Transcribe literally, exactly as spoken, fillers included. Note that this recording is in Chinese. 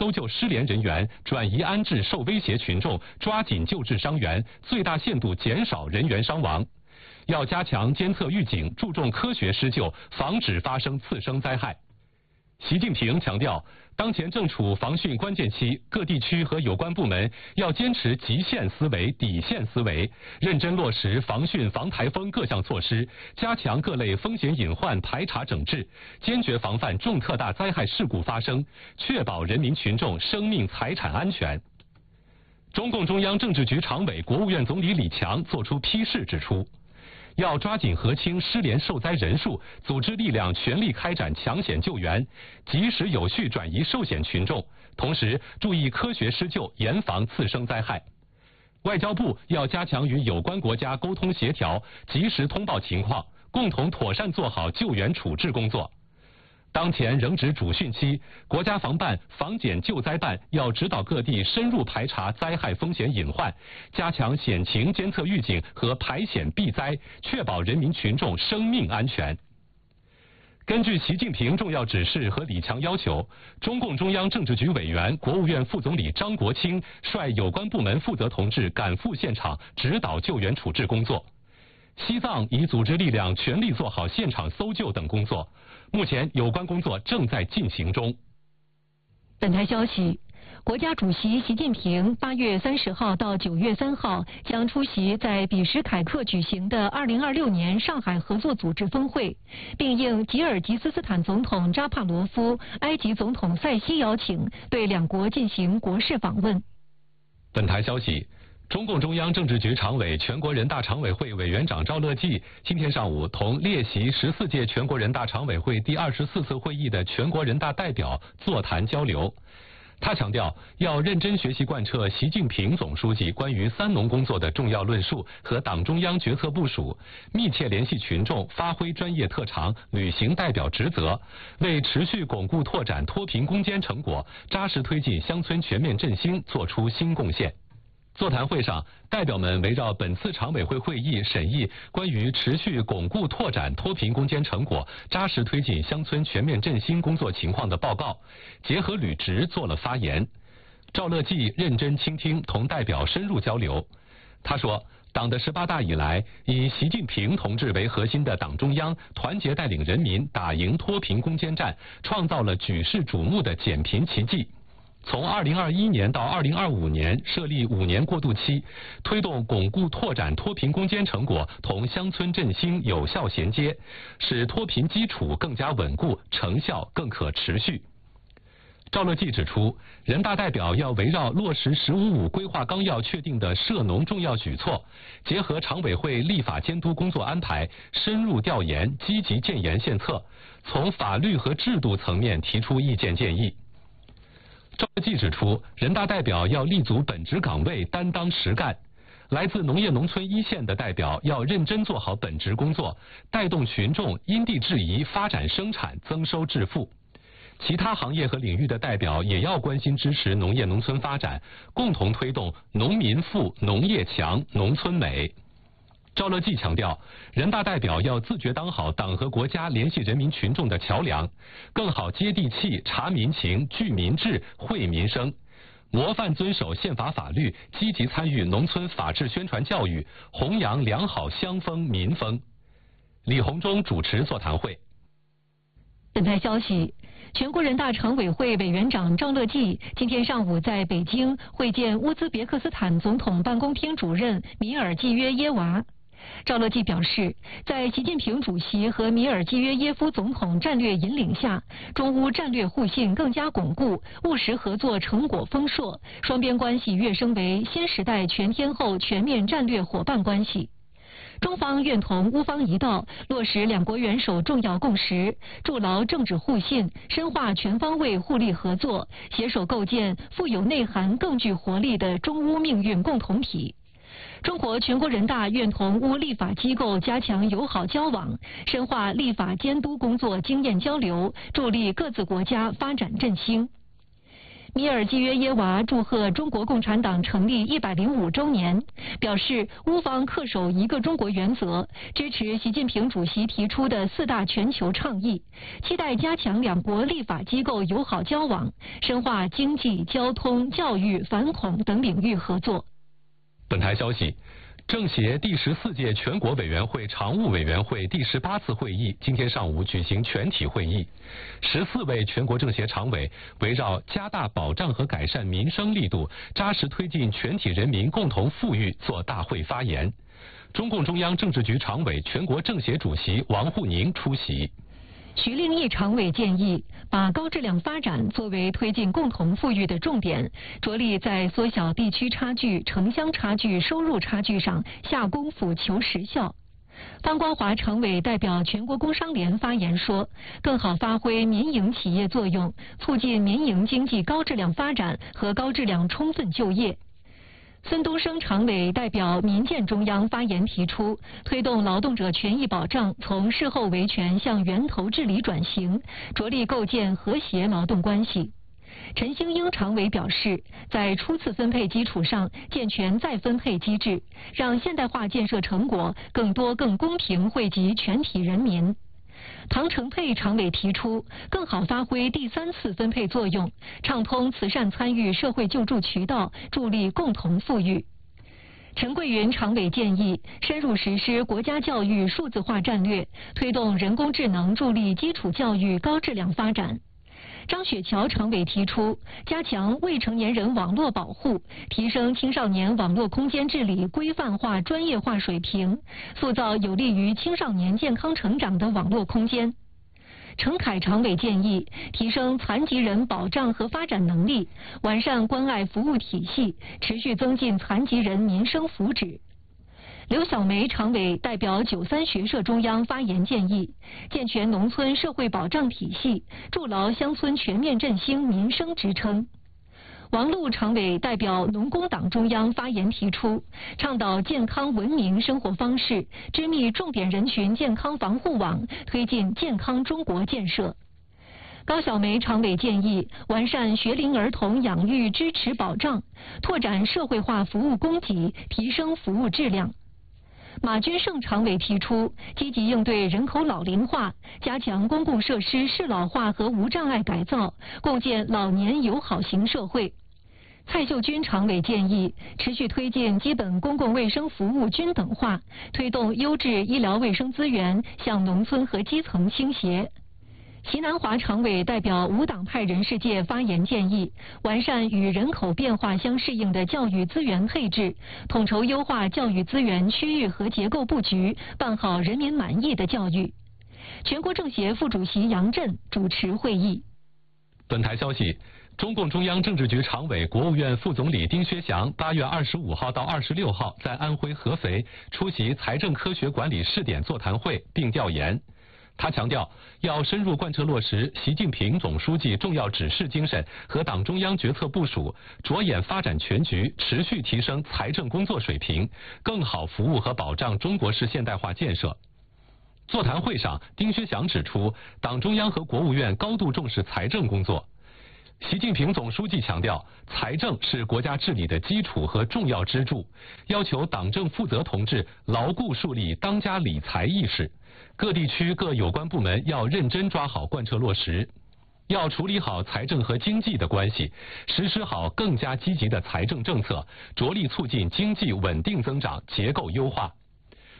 搜救失联人员，转移安置受威胁群众，抓紧救治伤员，最大限度减少人员伤亡。要加强监测预警，注重科学施救，防止发生次生灾害。习近平强调，当前正处防汛关键期，各地区和有关部门要坚持极限思维、底线思维，认真落实防汛防台风各项措施，加强各类风险隐患排查整治，坚决防范重特大灾害事故发生，确保人民群众生命财产安全。中共中央政治局常委、国务院总理李强作出批示指出，要抓紧核清失联受灾人数，组织力量全力开展抢险救援，及时有序转移受险群众，同时注意科学施救，严防次生灾害。外交部要加强与有关国家沟通协调，及时通报情况，共同妥善做好救援处置工作。当前仍值主汛期，国家防办、防检救灾办要指导各地深入排查灾害风险隐患，加强险情监测预警和排险避灾，确保人民群众生命安全。根据习近平重要指示和李强要求，中共中央政治局委员、国务院副总理张国清率有关部门负责同志赶赴现场，指导救援处置工作。西藏已组织力量全力做好现场搜救等工作，目前有关工作正在进行中。 本台消息，国家主席习近平八月三十号到九月三号将出席在比什凯克举行的二零二六年上海合作组织峰会，并应吉尔吉斯斯坦总统扎帕罗夫、埃及总统塞西邀请，对两国进行国事访问。 本台消息，中共中央政治局常委、全国人大常委会委员长赵乐际今天上午同列席十四届全国人大常委会第二十四次会议的全国人大代表座谈交流。他强调，要认真学习贯彻习近平总书记关于三农工作的重要论述和党中央决策部署，密切联系群众，发挥专业特长，履行代表职责，为持续巩固拓展脱贫攻坚成果，扎实推进乡村全面振兴作出新贡献。座谈会上，代表们围绕本次常委会会议审议关于持续巩固拓展脱贫攻坚成果、扎实推进乡村全面振兴工作情况的报告，结合履职做了发言。赵乐际认真倾听，同代表深入交流。他说，党的十八大以来，以习近平同志为核心的党中央团结带领人民打赢脱贫攻坚战，创造了举世瞩目的减贫奇迹。从二零二一年到二零二五年设立五年过渡期，推动巩固拓展脱贫攻坚成果同乡村振兴有效衔接，使脱贫基础更加稳固，成效更可持续。赵乐际指出，人大代表要围绕落实“十五五”规划纲要确定的涉农重要举措，结合常委会立法监督工作安排，深入调研，积极建言献策，从法律和制度层面提出意见建议。赵乐际指出，人大代表要立足本职岗位，担当实干。来自农业农村一线的代表要认真做好本职工作，带动群众因地制宜发展生产，增收致富。其他行业和领域的代表也要关心支持农业农村发展，共同推动农民富、农业强、农村美。赵乐际强调，人大代表要自觉当好党和国家联系人民群众的桥梁，更好接地气、察民情、聚民智、惠民生，模范遵守宪法法律，积极参与农村法治宣传教育，弘扬良好乡风民风。李鸿忠主持座谈会。 本台消息，全国人大常委会委员长赵乐际今天上午在北京会见乌兹别克斯坦总统办公厅主任米尔济约耶娃。赵乐际表示，在习近平主席和米尔济约耶夫总统战略引领下，中乌战略互信更加巩固，务实合作成果丰硕，双边关系跃升为新时代全天候全面战略伙伴关系。中方愿同乌方一道，落实两国元首重要共识，筑牢政治互信，深化全方位互利合作，携手构建富有内涵、更具活力的中乌命运共同体。中国全国人大愿同乌立法机构加强友好交往，深化立法监督工作经验交流，助力各自国家发展振兴。 米尔季约耶娃祝贺中国共产党成立一百零五周年，表示乌方恪守一个中国原则，支持习近平主席提出的四大全球倡议，期待加强两国立法机构友好交往，深化经济、交通、教育、反恐等领域合作。 本台消息。政协第十四届全国委员会常务委员会第十八次会议今天上午举行全体会议，十四位全国政协常委围绕加大保障和改善民生力度，扎实推进全体人民共同富裕作大会发言。中共中央政治局常委、全国政协主席王沪宁出席。 徐令义常委建议，把高质量发展作为推进共同富裕的重点，着力在缩小地区差距、城乡差距、收入差距上下功夫求实效。方光华常委代表全国工商联发言说，更好发挥民营企业作用，促进民营经济高质量发展和高质量充分就业。孙东升常委代表民建中央发言提出，推动劳动者权益保障从事后维权向源头治理转型，着力构建和谐劳动关系。陈兴英常委表示，在初次分配基础上健全再分配机制，让现代化建设成果更多更公平惠及全体人民。唐成沛常委提出，更好发挥第三次分配作用，畅通慈善参与社会救助渠道，助力共同富裕。陈桂云常委建议，深入实施国家教育数字化战略，推动人工智能助力基础教育高质量发展。张雪桥常委提出，加强未成年人网络保护，提升青少年网络空间治理规范化、专业化水平，塑造有利于青少年健康成长的网络空间。程凯常委建议，提升残疾人保障和发展能力，完善关爱服务体系，持续增进残疾人民生福祉。刘小梅常委代表九三学社中央发言建议，健全农村社会保障体系，筑牢乡村全面振兴民生支撑。王璐常委代表农工党中央发言提出，倡导健康文明生活方式，织密重点人群健康防护网，推进健康中国建设。高晓梅常委建议，完善学龄儿童养育支持保障，拓展社会化服务供给，提升服务质量。马军胜常委提出，积极应对人口老龄化，加强公共设施适老化和无障碍改造，构建老年友好型社会。蔡秀军常委建议，持续推进基本公共卫生服务均等化，推动优质医疗卫生资源向农村和基层倾斜。席南华常委代表无党派人士界发言建议，完善与人口变化相适应的教育资源配置，统筹优化教育资源区域和结构布局，办好人民满意的教育。全国政协副主席杨震主持会议。 本台消息，中共中央政治局常委、国务院副总理丁薛祥八月二十五号到二十六号在安徽合肥出席财政科学管理试点座谈会并调研。他强调，要深入贯彻落实习近平总书记重要指示精神和党中央决策部署，着眼发展全局，持续提升财政工作水平，更好服务和保障中国式现代化建设。座谈会上，丁薛祥指出，党中央和国务院高度重视财政工作。习近平总书记强调，财政是国家治理的基础和重要支柱，要求党政负责同志牢固树立当家理财意识。各地区各有关部门要认真抓好贯彻落实，要处理好财政和经济的关系，实施好更加积极的财政政策，着力促进经济稳定增长、结构优化。